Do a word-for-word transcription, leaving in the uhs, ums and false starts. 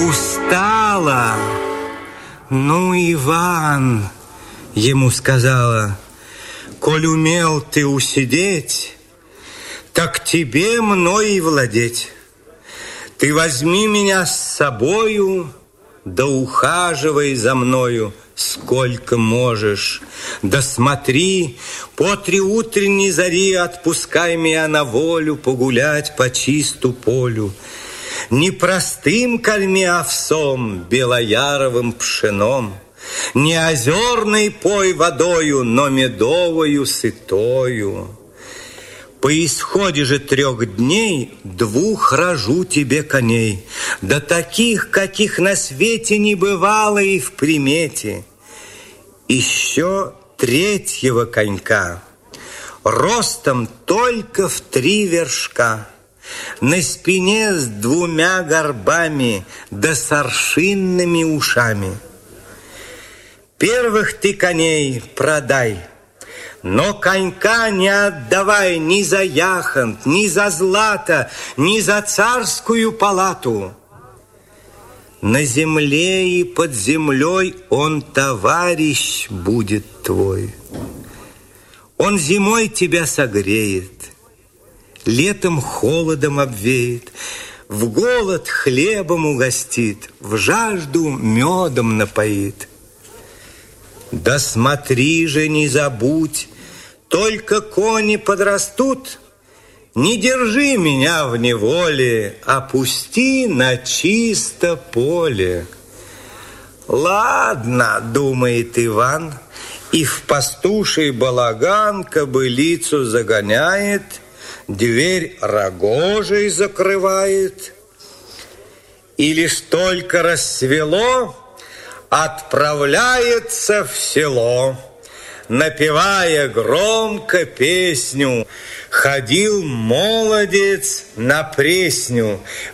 Устала. Ну, Иван, ему сказала, коль умел ты усидеть, так тебе мной и владеть. Ты возьми меня с собою, да ухаживай за мною сколько можешь. Да смотри, по три утренней зари отпускай меня на волю погулять по чисту полю. Не простым кальми овсом, белояровым пшеном, не озерной пой водою, но медовою сытою. По исходе же трех дней двух рожу тебе коней, да таких, каких на свете не бывало и в примете. Еще третьего конька, ростом только в три вершка, на спине с двумя горбами, да с аршинными ушами. Первых ты коней продай, но конька не отдавай ни за яхонт, ни за злато, ни за царскую палату. На земле и под землей он товарищ будет твой. Он зимой тебя согреет, летом холодом обвеет, в голод хлебом угостит, в жажду медом напоит. Да смотри же, не забудь, только кони подрастут, не держи меня в неволе, опусти на чисто поле. Ладно, думает Иван, и в пастуший балаган кобылицу загоняет, дверь рогожей закрывает. И лишь только рассвело, отправляется в село, напевая громко песню. Ходил молодец на пресню,